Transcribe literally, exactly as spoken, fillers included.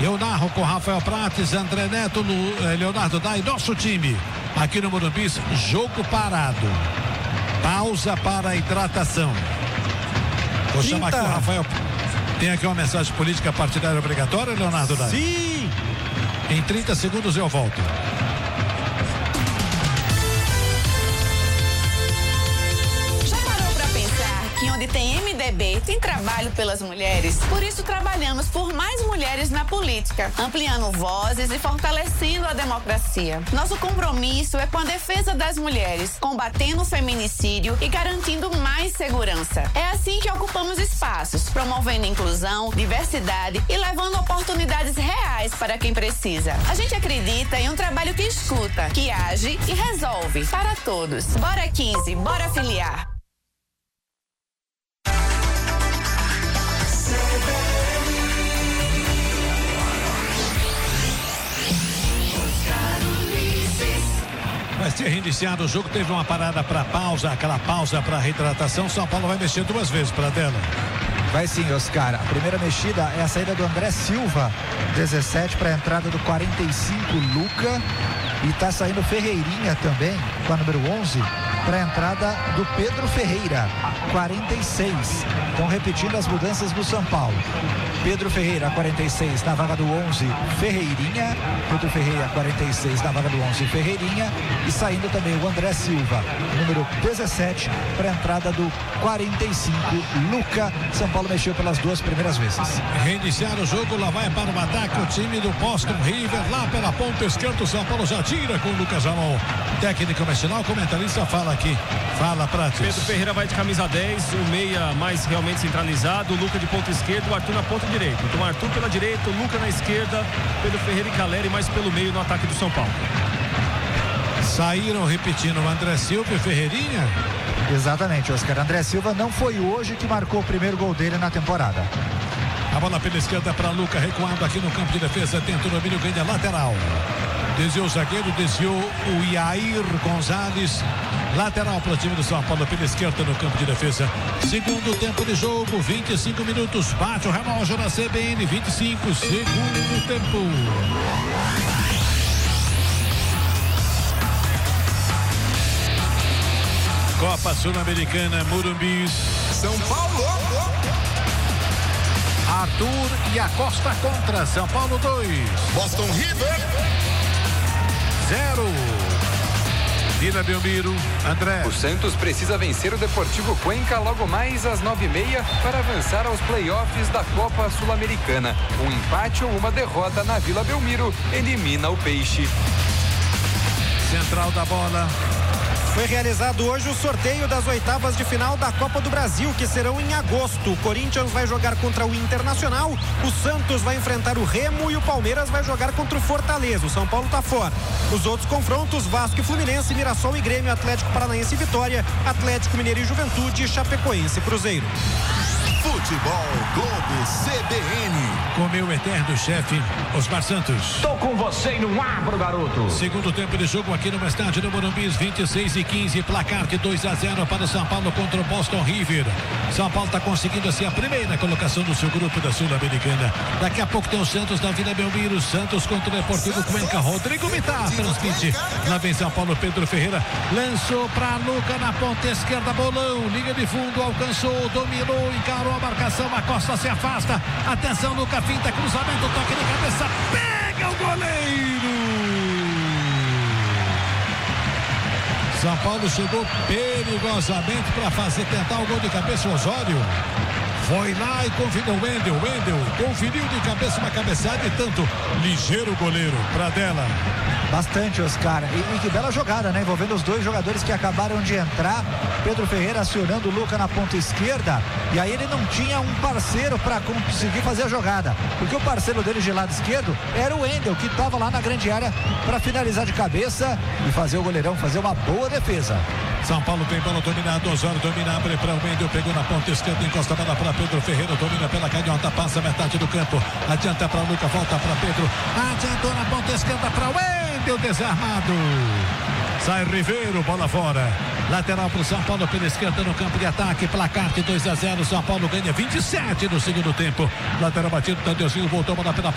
Eu narro com Rafael Prates, André Neto, Leonardo Dai, nosso time. Aqui no Morumbi, jogo parado. Pausa para a hidratação. Vou chamar aqui o Rafael. Tem aqui uma mensagem política partidária obrigatória, Leonardo Dai? Sim! Em trinta segundos eu volto. Onde tem M D B, tem trabalho pelas mulheres. Por isso trabalhamos por mais mulheres na política, ampliando vozes e fortalecendo a democracia. Nosso compromisso é com a defesa das mulheres, combatendo o feminicídio e garantindo mais segurança. É assim que ocupamos espaços, promovendo inclusão, diversidade e levando oportunidades reais para quem precisa. A gente acredita em um trabalho que escuta, que age e resolve para todos. Bora quinze, bora filiar. Vai ser reiniciado o jogo, teve uma parada para pausa, aquela pausa para reidratação. São Paulo vai mexer duas vezes para dela. Vai sim, Oscar. A primeira mexida é a saída do André Silva, dezessete, para a entrada do quarenta e cinco, Luca. E tá saindo Ferreirinha também, com a número onze, para a entrada do Pedro Ferreira, quarenta e seis. Então, repetindo as mudanças do São Paulo. Pedro Ferreira, quarenta e seis, na vaga do onze, Ferreirinha. Pedro Ferreira, quarenta e seis, na vaga do onze, Ferreirinha. E saindo também o André Silva, número dezessete, para a entrada do quarenta e cinco, Luca. São Paulo mexeu pelas duas primeiras vezes. Reiniciar o jogo, lá vai para o ataque o time do Boston River, lá pela ponta esquerda. O São Paulo já tira com o Lucas Amon. Técnico nacional, comentarista fala aqui. Fala, Prates. Pedro Ferreira vai de camisa dez, o meia mais realmente centralizado, o Luca de ponta esquerda, o Arthur na ponta direita. Então, Arthur pela direita, o Luca na esquerda, Pedro Ferreira e Caleri mais pelo meio no ataque do São Paulo. Saíram repetindo o André Silva e Ferreirinha? Exatamente, Oscar. André Silva não foi hoje que marcou o primeiro gol dele na temporada. A bola pela esquerda para Luca, recuado aqui no campo de defesa, tenta o domínio, ganha lateral. Desviou o zagueiro, desviou o Yair Gonzalez. Lateral para o time do São Paulo pela esquerda no campo de defesa. Segundo tempo de jogo, vinte e cinco minutos. Bate o relógio na C B N, vinte e cinco, segundo tempo. Copa Sul-Americana, Morumbi. São Paulo. Arthur e a Costa contra São Paulo dois. Boston River zero. Vila Belmiro, André. O Santos precisa vencer o Deportivo Cuenca logo mais às nove e meia para avançar aos playoffs da Copa Sul-Americana. Um empate ou uma derrota na Vila Belmiro elimina o Peixe. Central da bola. Foi realizado hoje o sorteio das oitavas de final da Copa do Brasil, que serão em agosto. O Corinthians vai jogar contra o Internacional, o Santos vai enfrentar o Remo e o Palmeiras vai jogar contra o Fortaleza. O São Paulo tá fora. Os outros confrontos, Vasco e Fluminense, Mirassol e Grêmio, Atlético Paranaense e Vitória, Atlético Mineiro e Juventude, Chapecoense e Cruzeiro. Futebol Globo C B N. Com meu eterno chefe, Osmar Santos. Tô com você e não abro, garoto. Segundo tempo de jogo aqui no estádio do Morumbi, vinte e seis e quinze, placar de dois a zero para o São Paulo contra o Boston River. São Paulo está conseguindo assim a primeira colocação do seu grupo da Sul-Americana. Daqui a pouco tem o Santos da Vila Belmiro, Santos contra o Deportivo Cuenca. Rodrigo Mitar transmite. Lá vem São Paulo, Pedro Ferreira lançou para Luca na ponta esquerda, bolão, linha de fundo, alcançou, dominou, encarou a marcação, a Costa se afasta. Atenção, Luca, finta, cruzamento, toque de cabeça, pega o goleiro. São Paulo chegou perigosamente para fazer, tentar o gol de cabeça. O Osório foi lá e conferiu o Wendel. Wendel conferiu de cabeça uma cabeçada e tanto. Ligeiro goleiro para dela. Bastante, Oscar. E, e que bela jogada, né? Envolvendo os dois jogadores que acabaram de entrar. Pedro Ferreira acionando o Luca na ponta esquerda. E aí ele não tinha um parceiro para conseguir fazer a jogada. Porque o parceiro dele de lado esquerdo era o Wendel, que estava lá na grande área para finalizar de cabeça e fazer o goleirão fazer uma boa defesa. São Paulo tem bola dominada, Osório domina, abre para o Wendel, pegou na ponta esquerda, encosta a bola para Pedro Ferreira, domina pela canhota, passa metade do campo, adianta para Luca, volta para Pedro, adiantou na ponta esquerda para o Wendel, desarmado. Sai Ribeiro, bola fora. Lateral para o São Paulo pela esquerda no campo de ataque. Placar de dois a zero. São Paulo ganha vinte e sete no segundo tempo. Lateral batido, Tadeuzinho voltou, bola pela